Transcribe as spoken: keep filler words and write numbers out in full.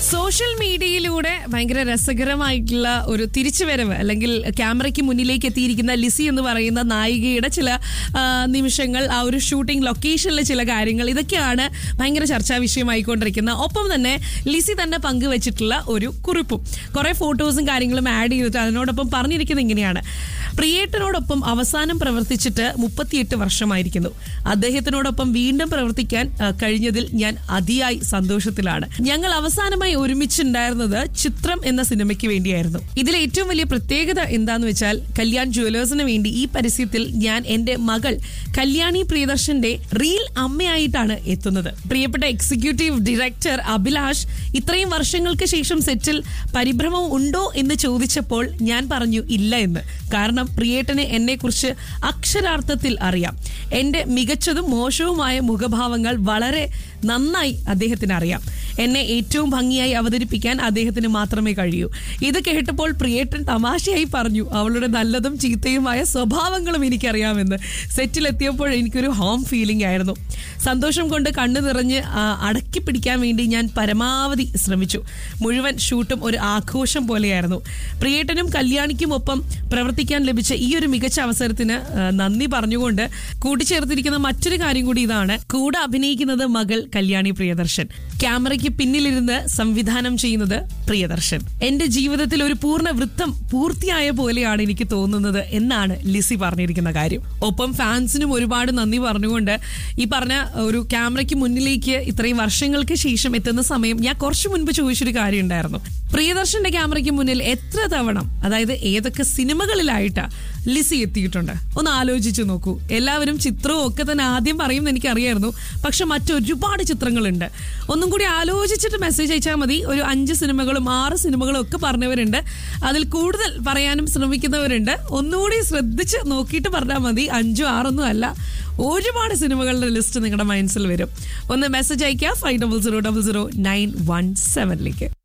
Social മീഡിയയിലൂടെ ഭയങ്കര രസകരമായിട്ടുള്ള ഒരു തിരിച്ചുവരവ് അല്ലെങ്കിൽ ക്യാമറയ്ക്ക് മുന്നിലേക്ക് എത്തിയിരിക്കുന്ന ലിസി എന്ന് പറയുന്ന നായികയുടെ ചില നിമിഷങ്ങൾ, ആ ഒരു ഷൂട്ടിംഗ് ലൊക്കേഷനിലെ ചില കാര്യങ്ങൾ, ഇതൊക്കെയാണ് ഭയങ്കര ചർച്ചാ വിഷയമായിക്കൊണ്ടിരിക്കുന്നത്. ഒപ്പം തന്നെ ലിസി തന്നെ പങ്കുവച്ചിട്ടുള്ള ഒരു കുറിപ്പും കുറെ ഫോട്ടോസും കാര്യങ്ങളും ആഡ് ചെയ്തിട്ട് അതിനോടൊപ്പം പറഞ്ഞിരിക്കുന്നത് ഇങ്ങനെയാണ്: പ്രിയേട്ടനോടൊപ്പം അവസാനം പ്രവർത്തിച്ചിട്ട് മുപ്പത്തിയെട്ട് വർഷമായിരിക്കുന്നു. അദ്ദേഹത്തിനോടൊപ്പം വീണ്ടും പ്രവർത്തിക്കാൻ കഴിഞ്ഞതിൽ ഞാൻ അതിയായി സന്തോഷത്തിലാണ്. ഞങ്ങൾ അവസാനമായി ഒരുമിച്ചുണ്ടായിരുന്നത് ചിത്രം എന്ന സിനിമയ്ക്ക് വേണ്ടിയായിരുന്നു. ഇതിലെ ഏറ്റവും വലിയ പ്രത്യേകത എന്താന്ന് വെച്ചാൽ, കല്യാൺ ജുവലേഴ്സിന് വേണ്ടി ഈ പരസ്യത്തിൽ ഞാൻ എന്റെ മകൾ കല്യാണി പ്രിയദർശന്റെ റീൽ അമ്മയായിട്ടാണ് എത്തുന്നത്. പ്രിയപ്പെട്ട എക്സിക്യൂട്ടീവ് ഡയറക്ടർ അഭിലാഷ് ഇത്രയും വർഷങ്ങൾക്ക് ശേഷം സെറ്റിൽ പരിഭ്രമം ഉണ്ടോ എന്ന് ചോദിച്ചപ്പോൾ ഞാൻ പറഞ്ഞു ഇല്ല എന്ന്. കാരണം പ്രിയേട്ടന് എന്നെ കുറിച്ച് അക്ഷരാർത്ഥത്തിൽ അറിയാം. എന്റെ മികച്ചതും മോശവുമായ മുഖഭാവങ്ങൾ വളരെ നന്നായി അദ്ദേഹത്തിന് അറിയാം. എന്നെ ഏറ്റവും ഭംഗിയായി അവതരിപ്പിക്കാൻ അദ്ദേഹത്തിന് മാത്രമേ കഴിയൂ. ഇത് കേട്ടപ്പോൾ പ്രിയേട്ടൻ തമാശയായി പറഞ്ഞു, അവളുടെ നല്ലതും ചീത്തയുമായ സ്വഭാവങ്ങളും എനിക്കറിയാമെന്ന്. സെറ്റിലെത്തിയപ്പോൾ എനിക്കൊരു ഹോം ഫീലിംഗ് ആയിരുന്നു. സന്തോഷം കൊണ്ട് കണ്ണു നിറഞ്ഞ് അടക്കി പിടിക്കാൻ വേണ്ടി ഞാൻ പരമാവധി ശ്രമിച്ചു. മുഴുവൻ ഷൂട്ടും ഒരു ആഘോഷം പോലെയായിരുന്നു. പ്രിയേട്ടനും കല്യാണിക്കും ഒപ്പം പ്രവർത്തിക്കാൻ ലഭിച്ച ഈ ഒരു മികച്ച അവസരത്തിന് നന്ദി പറഞ്ഞുകൊണ്ട് കൂട്ടിച്ചേർത്തിരിക്കുന്ന മറ്റൊരു കാര്യം കൂടി ഇതാണ്: കൂടെ അഭിനയിക്കുന്നത് മകൾ കല്യാണി പ്രിയദർശൻ, ക്യാമറയ്ക്ക് പിന്നിലിരുന്ന് സംവിധാനം ചെയ്യുന്നത് പ്രിയദർശൻ. എന്റെ ജീവിതത്തിൽ ഒരു പൂർണ്ണ വൃത്തം പൂർത്തിയായ പോലെയാണ് എനിക്ക് തോന്നുന്നത് എന്നാണ് ലിസി പറഞ്ഞിരിക്കുന്ന കാര്യം. ഒപ്പം ഫാൻസിനും ഒരുപാട് നന്ദി പറഞ്ഞുകൊണ്ട് ഈ പറഞ്ഞ ഒരു ക്യാമറയ്ക്ക് മുന്നിലേക്ക് ഇത്രയും വർഷങ്ങൾക്ക് ശേഷം എത്തുന്ന സമയം ഞാൻ കുറച്ചു മുൻപ് ചോദിച്ചൊരു കാര്യം ഉണ്ടായിരുന്നു. പ്രിയദർശന്റെ ക്യാമറയ്ക്ക് മുന്നിൽ എത്ര തവണ, അതായത് ഏതൊക്കെ സിനിമകളിലായിട്ടാ ലിസി എത്തിയിട്ടുണ്ട്? ഒന്ന് ആലോചിച്ചു നോക്കൂ. എല്ലാവരും ചിത്രവും ഒക്കെ തന്നെ ആദ്യം പറയുമെന്ന് എനിക്കറിയായിരുന്നു, പക്ഷെ മറ്റൊരുപാട് ചിത്രങ്ങളുണ്ട്. ഒന്നും കൂടി ആലോചിച്ചിട്ട് മെസ്സേജ് അയച്ചാൽ മതി. ഒരു അഞ്ച് സിനിമകളും ആറ് സിനിമകളും ഒക്കെ പറഞ്ഞവരുണ്ട്, അതിൽ കൂടുതൽ പറയാനും ശ്രമിക്കുന്നവരുണ്ട്. ഒന്നുകൂടി ശ്രദ്ധിച്ച് നോക്കിയിട്ട് പറഞ്ഞാൽ മതി. അഞ്ചോ ആറൊന്നും അല്ല, ഒരുപാട് സിനിമകളുടെ ലിസ്റ്റ് നിങ്ങളുടെ മൈൻഡ്സിൽ വരും. ഒന്ന് മെസ്സേജ് അയക്കുക five double zero double zero nine one സെവനിലേക്ക്.